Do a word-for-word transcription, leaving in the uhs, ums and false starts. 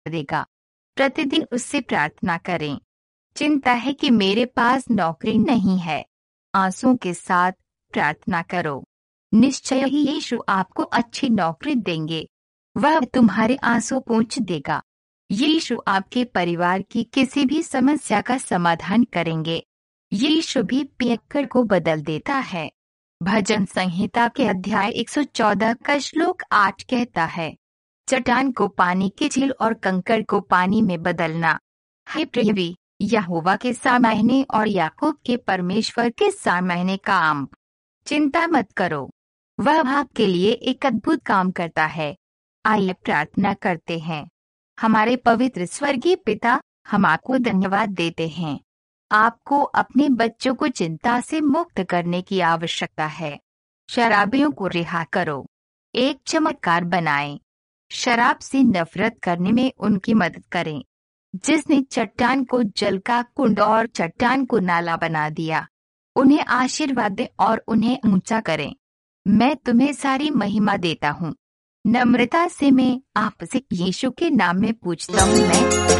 देगा। प्रतिदिन उससे प्रार्थना करें। चिंता है कि मेरे पास नौकरी नहीं है। आंसुओं के साथ प्रार्थना करो। निश्चय ही यीशु आपको अच्छी नौकरी देंगे। वह तुम्हारे आंसू पोंछ देगा। यीशु आपके परिवार की किसी भी समस्या का समाधान करेंगे। यीशु भी पियक्कड़ को बदल देता है। भजन संहिता के अध्याय एक सौ चौदह का श्लोक आठ कहता है, चट्टान को पानी की झील और कंकड़ को पानी में बदलना। हे प्रियवी, यहोवा के सामने और याकूब के परमेश्वर के सामने काम। चिंता मत करो, वह आपके लिए एक अद्भुत काम करता है। आइए प्रार्थना करते हैं। हमारे पवित्र स्वर्गीय पिता, हम आपको धन्यवाद देते हैं। आपको अपने बच्चों को चिंता से मुक्त करने की आवश्यकता है। शराबियों को रिहा करो, एक चमत्कार बनाएं। शराब से नफरत करने में उनकी मदद करें। जिसने चट्टान को जल का कुंड और चट्टान को नाला बना दिया, उन्हें आशीर्वाद दें और उन्हें ऊंचा करें। मैं तुम्हें सारी महिमा देता हूँ। नम्रता से मैं आपसे यीशु के नाम में पूछता हूँ। मैं